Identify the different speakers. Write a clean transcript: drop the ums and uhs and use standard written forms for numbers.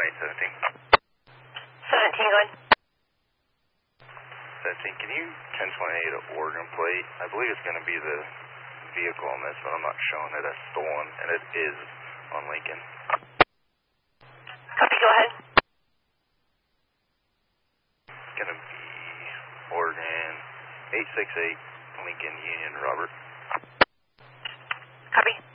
Speaker 1: 17, go ahead.
Speaker 2: 17, can you 1028 at Oregon plate? I believe it's going to be the vehicle on this, but I'm not showing it as stolen, and it is on Lincoln.
Speaker 1: Copy, go ahead.
Speaker 2: It's going to be Oregon 868 Lincoln Union, Robert.
Speaker 1: Copy.